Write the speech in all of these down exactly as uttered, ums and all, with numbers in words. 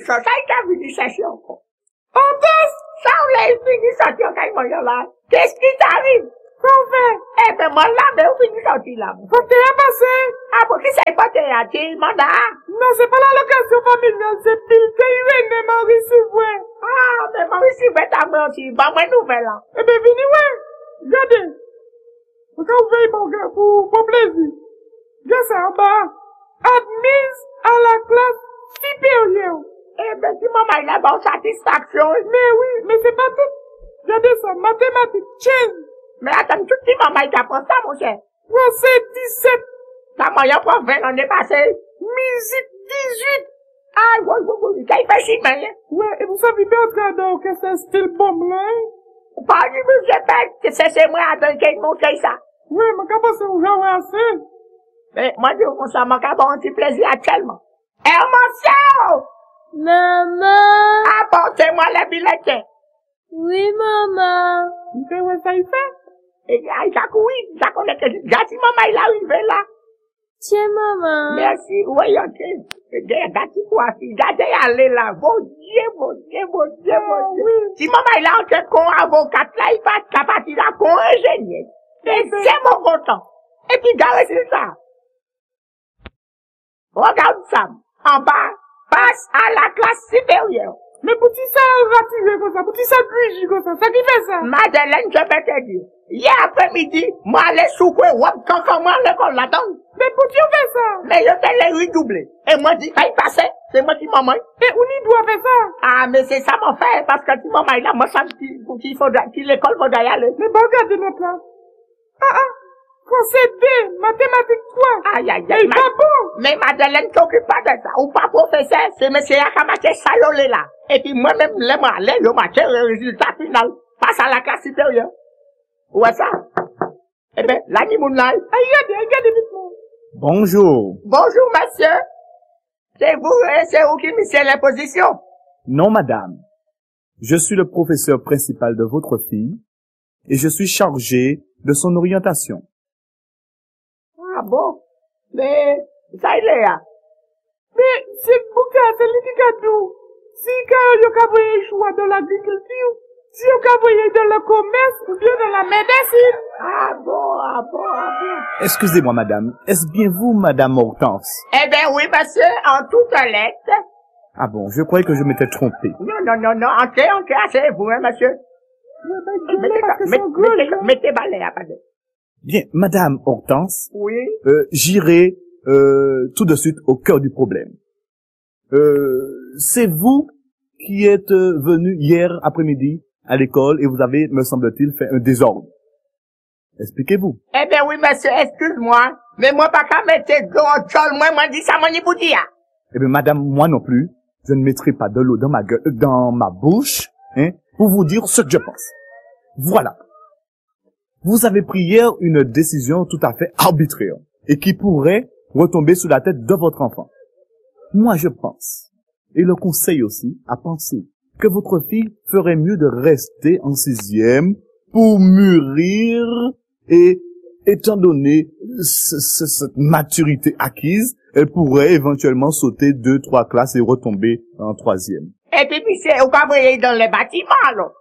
ça, ça y est venu chercher encore. Hortense, ça on l'a fini sortir quand il là. Qu'est-ce qui t'arrive? Qu'on fait? Eh ben, moi là, mais on finit sortir là. Faut que t'aies passé. Ah, pour qui c'est pas t'es à t'es mandat? Non, c'est pas la location familiale, c'est pile, t'es Irène, Maurice, ouais. Ah, mais Maurice, ouais, t'as menti. Bah, moi, nouvelle là. Eh ben, vini, ouais. Regardez. Faut qu'on veille, mon gars, pour, pour plaisir. Regarde ça en bas. Admise à la classe supérieure. Eh ben, si maman, il a bonne satisfaction. Mais oui, mais c'est pas tout. Regardez ça, mathématiques, chaîne. Mais attends, tout petit maman, il t'apprend ça, mon cher. Français, dix-sept. Ta moyenne pour vingt l'année passée. Musique, dix-huit. Ah, oui, oui, oui, il fait chier, mais. Ouais, et vous savez bien entrer dans l'orchestre, c'est style bombe, là, hein? Pas du tout, j'ai fait, que c'est chez moi, à donner qu'il montre ça. Oui, mais quand c'est où j'ai assez. Mais, moi, je vous ça m'a qu'à avoir un petit plaisir actuellement. Eh, mon Maman! Apportez-moi les billets. Oui, maman. Vous savez ça, il fait? Et, ah, Jacques, oui, Jacques, on est que, Jacques, maman, il est arrivé là. Tiens, maman. Merci, oui, ok. Regardez quoi, si, regardez aller là. Mon Dieu, mon Dieu, mon Dieu, mon Dieu. Si maman, il a un con avocat là, il passe la partie là, con ingénieur. Et c'est mon content. Et puis, regardez c'est ça. Regarde ça. En bas, passe à la classe supérieure. Mais pour qui ça ratisé comme ça, pour qui ça grigi comme ça, ça qui fait ça? Madeleine, je vais te dire. Hier après-midi, moi, allais souper, ouais, quand comment l'école là-dedans. Mais pour qui on fait ça? Mais je te l'ai redoublé. Et moi, dit, il passait, c'est moi qui maman. Et où il doit faire ça? Ah, mais c'est ça, mon frère, parce que si maman est là, moi, ça me dit, pour qu'il faudra, qu'il l'école faudra y aller. Mais bon, regardez notre là. Ah, ah. Français deux, mathématiques trois. Aïe, aïe, aïe. Mais bon. Mais Madeleine t'occupe pas de ça. Ou pas professeur, c'est monsieur Yakamache Sayolé là. Et puis moi-même, le moi, le match, le résultat final. Passe à la classe supérieure. Où est ça? Eh ben, l'animoun là. Aïe, regardez, regardez vite. Bonjour. Bonjour, monsieur. C'est vous, c'est vous qui mettez l'imposition? Non, madame. Je suis le professeur principal de votre fille et je suis chargé de son orientation. Ah bon? Mais, ça il est là. Mais, c'est bouquin, c'est l'éducateur. Si quand vous avez choix dans l'agriculture, si vous avez dans le commerce ou bien dans la médecine. Ah bon, ah bon, ah bon. Excusez-moi, madame. Est-ce bien vous, madame Hortense? Eh ben oui, monsieur, en toute lettre. Ah bon, je croyais que je m'étais trompé. Non, non, non, non, entrez, entrez, asseyez-vous, hein, monsieur. Mettez, mettez, mettez balai à pas de. Bien, madame Hortense. Oui. Euh, j'irai, euh, tout de suite au cœur du problème. Euh, c'est vous qui êtes euh, venu hier après-midi à l'école et vous avez, me semble-t-il, fait un désordre. Expliquez-vous. Eh ben oui, monsieur, excuse-moi, mais moi pas qu'à mettre de moi, moi dit ça, moi n'y bouti, hein. Eh bien, madame, moi non plus, je ne mettrai pas de l'eau dans ma gueule, dans ma bouche, hein, pour vous dire ce que je pense. Voilà. Vous avez pris hier une décision tout à fait arbitraire et qui pourrait retomber sur la tête de votre enfant. Moi, je pense, et le conseil aussi, à penser que votre fille ferait mieux de rester en sixième pour mûrir et, étant donné ce, ce, cette maturité acquise, elle pourrait éventuellement sauter deux, trois classes et retomber en troisième. Et puis, c'est au cabrier dans le bâtiment, là.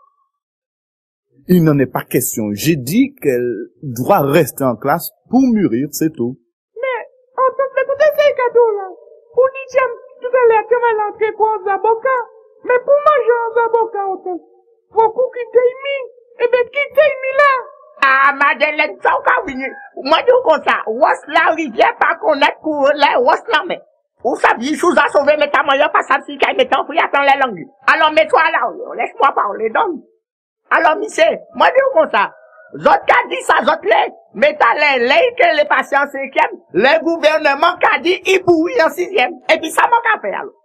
Il n'en est pas question. J'ai dit qu'elle doit rester en classe pour mûrir, c'est tout. Mais, on peut écouter ces cadeaux, là. Pour dire, tout à l'heure, que va l'entrée pour un zaboka. Mais pour manger un zaboka, on peut. Faut qu'on quitte mis. Eh ben, quitte mis là. Ah, Madeleine, ça, on va venir. Moi, je comme ça. Ouas la rivière, pas connaître pour la ouas la mer. Vous savez, je vous ai sauvé, mais ta moyen pas ça, si qu'elle met en prière dans les langues. Alors, mets-toi là, laisse-moi parler, donc. Alors, monsieur, moi, je comme ça. Zot qu'a dit ça, zot les, mais t'as les, les, que les patients en cinquième, le gouvernement qu'a dit, il bouille en sixième. Et puis, ça manque à faire, alors.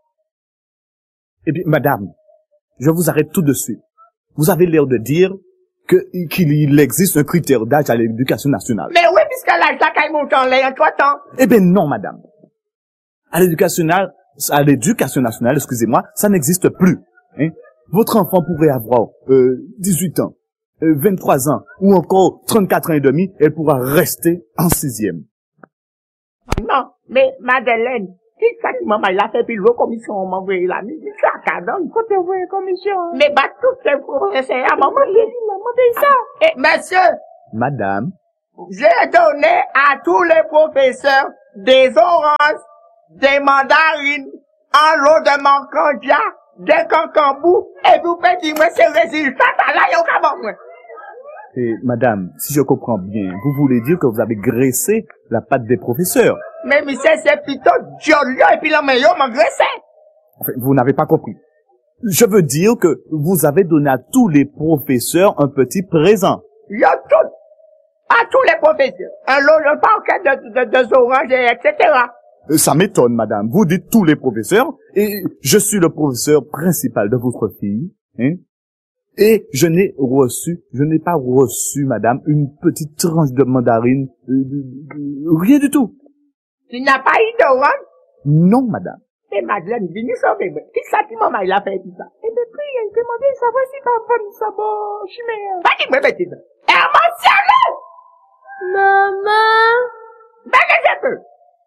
Eh bien, madame, je vous arrête tout de suite. Vous avez l'air de dire que, qu'il existe un critère d'âge à l'éducation nationale. Mais oui, puisque l'âge là, quand il monte en l'air, en trois temps. Eh bien, non, madame. À l'éducation nationale, à l'éducation nationale, excusez-moi, ça n'existe plus, hein. Votre enfant pourrait avoir euh, dix-huit ans, euh, vingt-trois ans ou encore trente-quatre ans et demi, elle pourra rester en sixième. Non, mais Madeleine, Qui ça qui maman il a fait puis le commission m'a envoyé la musique ça cadre. Il faut te voir commission. Mais bah tout ces professeurs à maman il dit maman dit ça. Et monsieur, Madame, j'ai donné à tous les professeurs des oranges, des mandarines, un lot de mancandia, des cancambous, et vous faites dire moi ces résultats là il y a aucun moi. et madame, si je comprends bien, vous voulez dire que vous avez graissé la patte des professeurs. Mais monsieur c'est plutôt jolio et puis la meilleure m'engraissé. Enfin, vous n'avez pas compris. Je veux dire que vous avez donné à tous les professeurs un petit présent. Il y a tout, à tous les professeurs, un lot de paquet de, de, de, de oranges, et cetera. Euh, Ça m'étonne, madame. Vous dites tous les professeurs, et je suis le professeur principal de votre fille, hein. Et je n'ai reçu, je n'ai pas reçu, madame, une petite tranche de mandarine, euh, euh, rien du tout. Tu n'as pas eu d'orange? Non, madame. Et Madeleine, venez sauver moi. Qui ça qui maman il a fait tout ça? Et depuis, elle demandé de savoir si t'as bonne ça bon, chimère. Pas dis-moi, bêtise. Émotionnel! Maman, Ben, que je peux.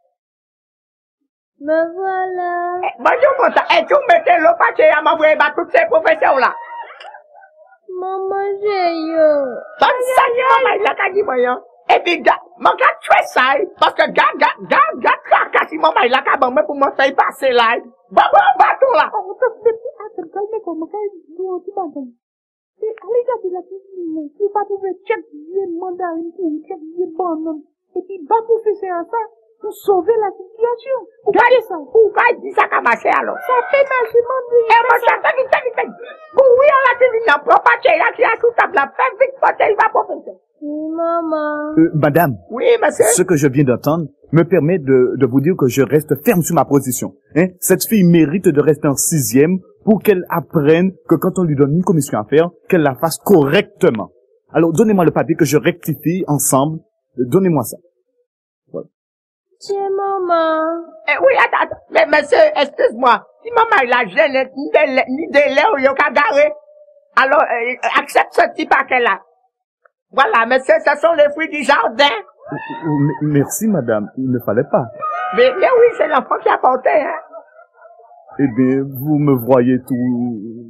me voilà. Eh, bonjour, mon temps. Et tu mettez le paquet à m'envoyer à toutes ces professions-là. Maman, j'ai eu. Comme ça, maman, il a qu'à dire, voyons. Et puis, gars, mon gars, tu es ça, parce que gars, gars, gars, gars, gars, si maman, il a qu'à bon, mais pour moi, faire passer là. Bah, bah, bah, tout là. Oh, t'as fait, attends, calme, comme, calme, tu m'entends. Et, allez, gars, de la cuisine, tu vas trouver check, bien, mandarine, check, bien, bonhomme. Et puis, bah, pour faire ça, pour sauver la situation. Regardez ça. Pourquoi il dit ça qu'a marché alors? Ça fait marcher, mon dieu. Eh, mon chat, ça dit, ça dit, ça dit. Pour oui, on l'a dit, non, pour pas qu'il y a qui a sous table, là, fais vite, pour qu'il va pour faire. Oui, maman. Euh, madame, Oui, monsieur. ce que je viens d'entendre me permet de, de vous dire que je reste ferme sur ma position. Hein? Cette fille mérite de rester en sixième pour qu'elle apprenne que quand on lui donne une commission à faire, qu'elle la fasse correctement. Alors, donnez-moi le papier que je rectifie ensemble. Donnez-moi ça. Voilà. Tiens, maman. Eh, oui, attends, attends. Mais, monsieur, excuse-moi. Si maman, il a gêné, ni de lait, ni de lait, ou il y a qu'à garer. Alors, euh, accepte ce petit paquet-là. Voilà, monsieur, ce sont les fruits du jardin. Euh, euh, Merci, madame. Il ne fallait pas. Mais, mais oui, c'est l'enfant qui a porté, hein. Eh bien, vous me voyez tout...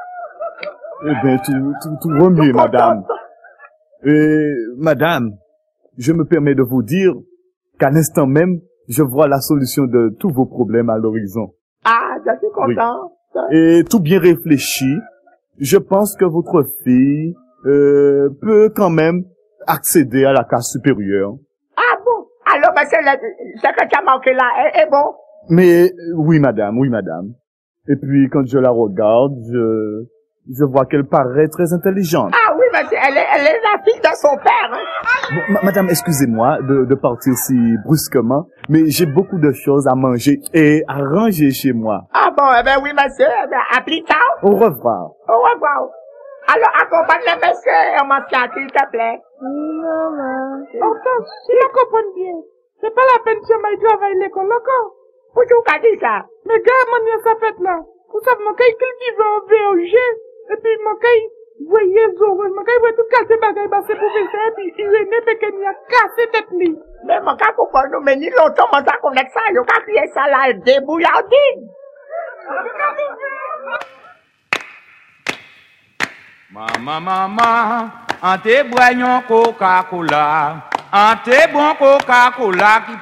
Eh bien, tout, tout, tout remué, madame. Et, madame, je me permets de vous dire qu'à l'instant même, je vois la solution de tous vos problèmes à l'horizon. Ah, je suis content. Et tout bien réfléchi, je pense que votre fille euh, peut quand même accéder à la classe supérieure. Ah bon? Alors, monsieur, le- ce que tu as manqué là est, est bon? Mais euh, oui, madame, oui, madame. Et puis, quand je la regarde, je, je vois qu'elle paraît très intelligente. Ah oui, monsieur, elle est, elle est la fille de son père, hein. Bon, ma- madame, excusez-moi de, de partir si brusquement, mais j'ai beaucoup de choses à manger et à ranger chez moi. Ah bon, eh ben oui, monsieur, eh ben, à plus tard. Au revoir. Au revoir. Alors, accompagne le monsieur et on m'en tient, s'il te plaît. Oui, maman. Pourtant, si on comprend bien, c'est pas la peine que je travaille à l'école, d'accord? Pour tout cas dit ça. Mais gars, mon ça fait là. Vous savez, mon caille cultive en V O G, et puis mon caille, voyez, zorous, mon caille, voyez tout casser bagaille, bah, c'est pour faire ça, et puis il est né, mais qu'il y a cassé tête li. Mais mon cas, pour nous, mais ni longtemps, mon ça connaît ça, il y a crié ça là, débouillardine. Maman, maman, en te boignons Coca-Cola, en te bon Coca-Cola qui